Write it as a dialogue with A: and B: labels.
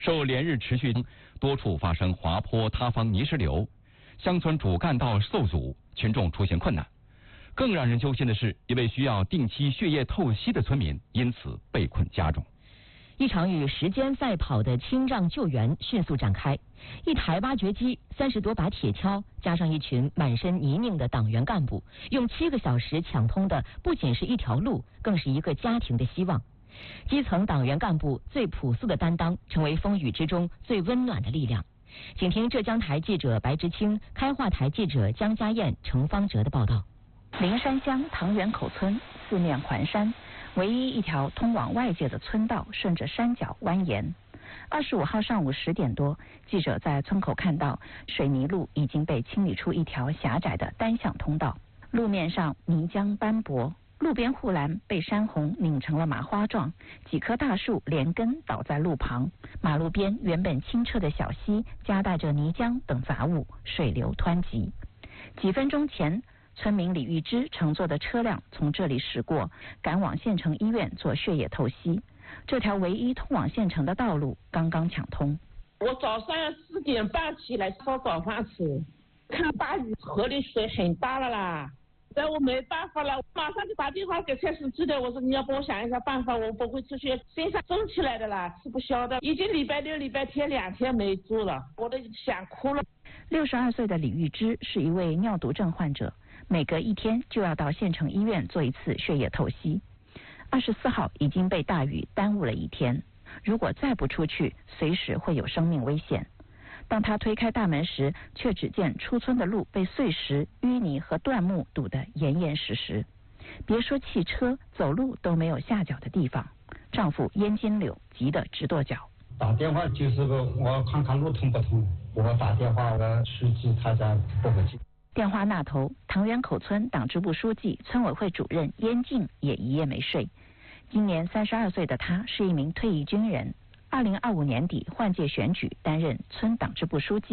A: 受连日持续，多处发生滑坡、塌方、泥石流，乡村主干道受阻，群众出行困难。更让人揪心的是，一位需要定期血液透析的村民因此被困家中。
B: 一场与时间赛跑的清障救援迅速展开，一台挖掘机、30多把铁锹，加上一群满身泥泞的党员干部，用7个小时抢通的不仅是一条路，更是一个家庭的希望。基层党员干部最朴素的担当，成为风雨之中最温暖的力量。请听浙江台记者白之清、开化台记者江家燕、程方哲的报道。
C: 灵山乡唐园口村四面环山，唯一一条通往外界的村道顺着山脚蜿蜒。25号上午10点多，记者在村口看到水泥路已经被清理出一条狭窄的单向通道，路面上泥浆斑驳，路边护栏被山洪拧成了麻花状，几棵大树连根倒在路旁，马路边原本清澈的小溪夹带着泥浆等杂物，水流湍急。几分钟前，村民李玉芝乘坐的车辆从这里驶过，赶往县城医院做血液透析。这条唯一通往县城的道路刚刚抢通。
D: 我早上4点半起来烧早饭吃，看大雨，河里水很大了啦。但我没办法了，马上就打电话给蔡书记的，我说你要帮我想一下办法，我不会出去，身上肿起来的啦，吃不消的，已经礼拜六、礼拜天2天没住了，我都想哭了。
C: 62岁的李玉芝是一位尿毒症患者，每隔1天就要到县城医院做一次血液透析。24号已经被大雨耽误了1天，如果再不出去，随时会有生命危险。当他推开大门时，却只见出村的路被碎石、淤泥和断木堵得严严实实，别说汽车，走路都没有下脚的地方。丈夫燕金柳急得直跺脚。
E: 打电话就是我看看路通不通，我打电话我书记他家不回去。
C: 电话那头，唐园口村党支部书记、村委会主任燕静也一夜没睡。今年32岁的他是一名退役军人，2025年底换届选举担任村党支部书记。